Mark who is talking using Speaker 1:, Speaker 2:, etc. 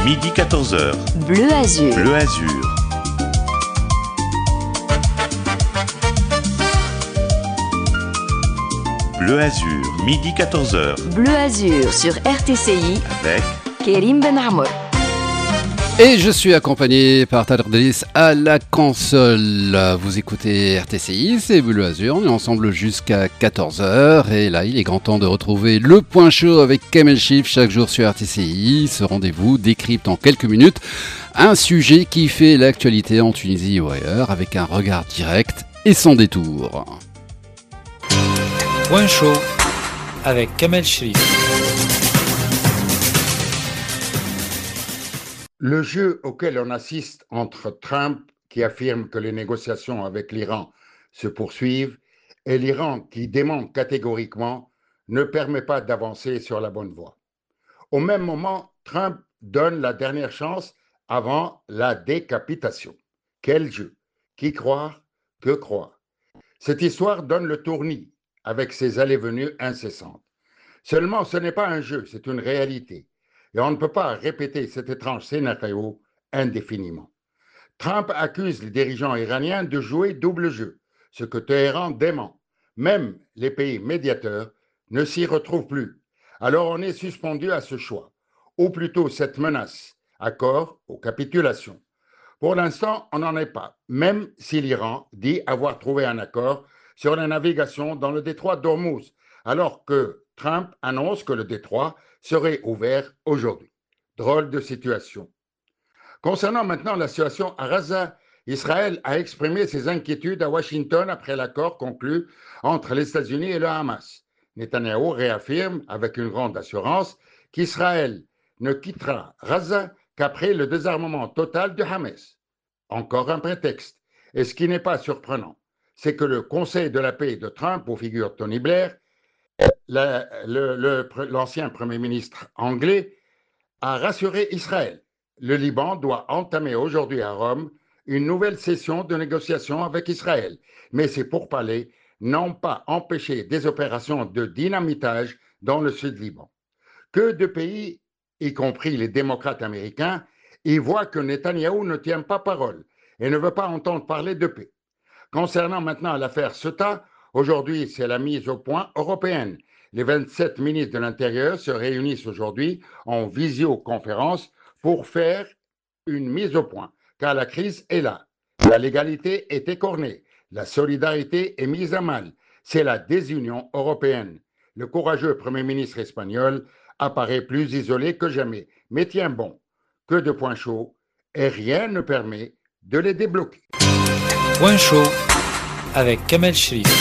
Speaker 1: Midi 14h.
Speaker 2: Bleu Azur.
Speaker 1: Bleu Azur. Bleu Azur, midi 14h.
Speaker 2: Bleu Azur sur RTCI
Speaker 1: Avec
Speaker 2: Kerim Ben Amour.
Speaker 3: Et je suis accompagné par Tader Delis à la console. Vous écoutez RTCI, c'est Bleu Azur, on est ensemble jusqu'à 14h. Et là, il est grand temps de retrouver le point chaud avec Kamel Chif chaque jour sur RTCI. Ce rendez-vous décrypte en quelques minutes un sujet qui fait l'actualité en Tunisie ou ailleurs avec un regard direct et sans détour.
Speaker 4: Point chaud avec Kamel Chif.
Speaker 5: Le jeu auquel on assiste entre Trump, qui affirme que les négociations avec l'Iran se poursuivent, et l'Iran qui dément catégoriquement, ne permet pas d'avancer sur la bonne voie. Au même moment, Trump donne la dernière chance avant la décapitation. Quel jeu! Qui croire? Que croire? Cette histoire donne le tournis, avec ses allées-venues incessantes. Seulement, ce n'est pas un jeu, c'est une réalité. Et on ne peut pas répéter cet étrange scénario indéfiniment. Trump accuse les dirigeants iraniens de jouer double jeu, ce que Téhéran dément. Même les pays médiateurs ne s'y retrouvent plus. Alors on est suspendu à ce choix, ou plutôt cette menace, accord ou capitulation. Pour l'instant, on n'en est pas, même si l'Iran dit avoir trouvé un accord sur la navigation dans le détroit d'Ormuz, alors que Trump annonce que le détroit serait ouvert aujourd'hui. Drôle de situation. Concernant maintenant la situation à Gaza, Israël a exprimé ses inquiétudes à Washington après l'accord conclu entre les États-Unis et le Hamas. Netanyahou réaffirme avec une grande assurance qu'Israël ne quittera Gaza qu'après le désarmement total de Hamas. Encore un prétexte. Et ce qui n'est pas surprenant, c'est que le Conseil de la paix de Trump, où figure Tony Blair, l'ancien Premier ministre anglais, a rassuré Israël. Le Liban doit entamer aujourd'hui à Rome une nouvelle session de négociation avec Israël. Mais ces pourparlers n'ont pas empêché des opérations de dynamitage dans le sud Liban. Que de pays, y compris les démocrates américains, y voient que Netanyahou ne tient pas parole et ne veut pas entendre parler de paix. Concernant maintenant l'affaire Ceuta, aujourd'hui c'est la mise au point européenne. Les 27 ministres de l'Intérieur se réunissent aujourd'hui en visioconférence pour faire une mise au point, car la crise est là. La légalité est écornée, la solidarité est mise à mal. C'est la désunion européenne. Le courageux Premier ministre espagnol apparaît plus isolé que jamais. Mais tiens bon, que de points chauds, et rien ne permet de les débloquer.
Speaker 4: Point chaud avec Kamel Chif.